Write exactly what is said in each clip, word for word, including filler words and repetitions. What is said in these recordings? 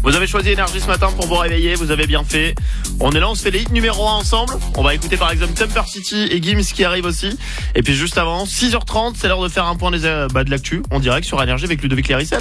Vous avez choisi Énergie ce matin pour vous réveiller, vous avez bien fait. On est là, on se fait les hits numéro un ensemble. On va écouter par exemple Temper City et Gims qui arrive aussi. Et puis juste avant, six heures trente, c'est l'heure de faire un point des, euh, bah, de l'actu en direct sur Énergie avec Ludovic Lérissel.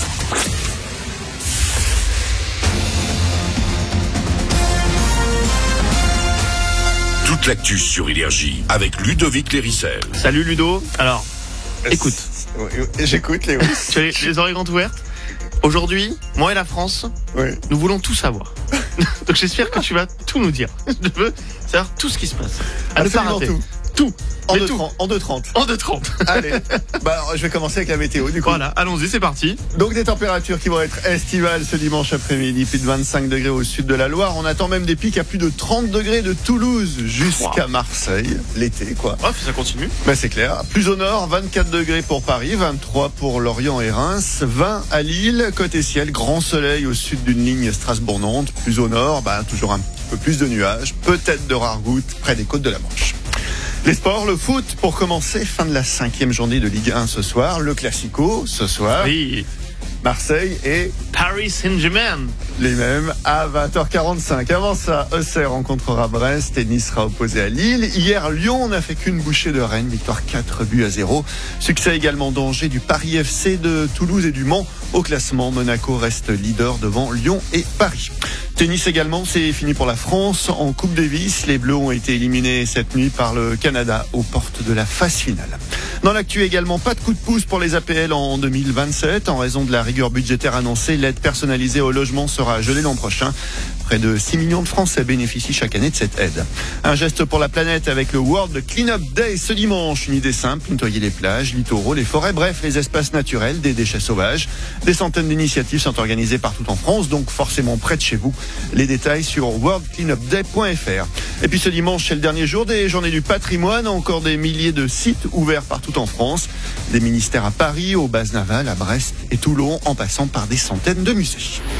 Toute l'actu sur Énergie avec Ludovic Lérissel. Salut Ludo. Alors, écoute. J'écoute Léo. Tu as les, les oreilles grandes ouvertes. Aujourd'hui, moi et la France, Oui. nous voulons tout savoir. Donc j'espère que tu vas tout nous dire. Je veux savoir tout ce qui se passe. À ne pas Absolument rater. tout. Tout. En Mais deux tout. trente. En deux trente. En deux trente. Allez. Bah, alors, je vais commencer avec la météo du coup. Voilà, allons-y, c'est parti. Donc des températures qui vont être estivales ce dimanche après-midi, plus de vingt-cinq degrés au sud de la Loire. On attend même des pics à plus de trente degrés de Toulouse jusqu'à Wow. Marseille. L'été quoi. Hop, ça continue. Ben c'est clair. Plus au nord, vingt-quatre degrés pour Paris, vingt-trois pour Lorient et Reims, vingt à Lille. Côté ciel, grand soleil au sud d'une ligne Strasbourg-Nantes. Plus au nord, ben, toujours un petit peu plus de nuages, peut-être de rares gouttes près des côtes de la Manche. Les sports, le foot pour commencer, fin de la cinquième journée de Ligue un ce soir, le Classico ce soir, Oui. Marseille et Paris Saint-Germain. les mêmes à vingt heures quarante-cinq. Avant ça, Auxerre rencontrera Brest et Nice sera opposé à Lille. Hier, Lyon n'a fait qu'une bouchée de Rennes, victoire quatre buts à zéro. Succès également d'Angers, du Paris F C, de Toulouse et du Mans. Au classement, Monaco reste leader devant Lyon et Paris. Tennis également, c'est fini pour la France. En Coupe Davis, les Bleus ont été éliminés cette nuit par le Canada aux portes de la phase finale. Dans l'actu également, pas de coup de pouce pour les A P L en deux mille vingt-sept. En raison de la rigueur budgétaire annoncée, l'aide personnalisée au logement sera gelée l'an prochain. Près de six millions de Français bénéficient chaque année de cette aide. Un geste pour la planète avec le World Cleanup Day ce dimanche. Une idée simple, nettoyer les plages, littoraux, les forêts, bref, les espaces naturels, des déchets sauvages. Des centaines d'initiatives sont organisées partout en France, donc forcément près de chez vous. Les détails sur world cleanup day point f r. Et puis ce dimanche, c'est le dernier jour des Journées du patrimoine. Encore des milliers de sites ouverts partout en France. Des ministères à Paris, aux bases navales, à Brest et Toulon, en passant par des centaines de musées.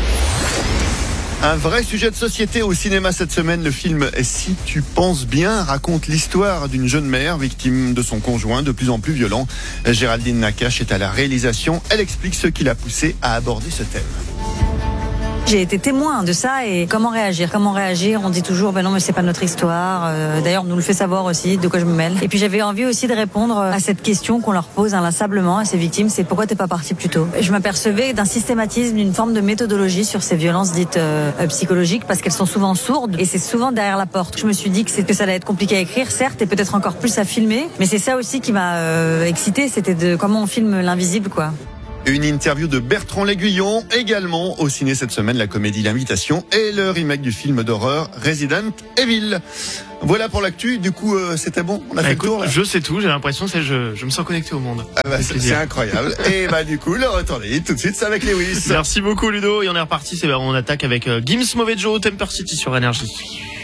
Un vrai sujet de société au cinéma cette semaine. Le film Si tu penses bien raconte l'histoire d'une jeune mère victime de son conjoint de plus en plus violent. Géraldine Nakache est à la réalisation. Elle explique ce qui l'a poussée à aborder ce thème. J'ai été témoin de ça et comment réagir. Comment réagir, on dit toujours ben non mais c'est pas notre histoire. Euh, d'ailleurs on nous le fait savoir aussi de quoi je me mêle. Et puis j'avais envie aussi de répondre à cette question qu'on leur pose inlassablement à ces victimes, c'est pourquoi t'es pas parti plus tôt. Je m'apercevais d'un systématisme, d'une forme de méthodologie sur ces violences dites euh, psychologiques parce qu'elles sont souvent sourdes et c'est souvent derrière la porte. Je me suis dit que, c'est, que ça allait être compliqué à écrire certes et peut-être encore plus à filmer, mais c'est ça aussi qui m'a euh, excitée, c'était de comment on filme l'invisible quoi. Une interview de Bertrand L'Aiguillon, également au ciné cette semaine, la comédie L'Invitation et le remake du film d'horreur Resident Evil. Voilà pour l'actu, du coup euh, c'était bon, on a Bah, fait écoute, le tour là. je sais tout, j'ai l'impression que je, je me sens connecté au monde. Ah bah, c'est, c'est incroyable. Et bah du coup, le retour des hits, tout de suite, c'est avec Lewis. Merci beaucoup Ludo, et on est reparti, c'est, on attaque avec euh, Gims Mauvais Joe, Temper City sur Énergie.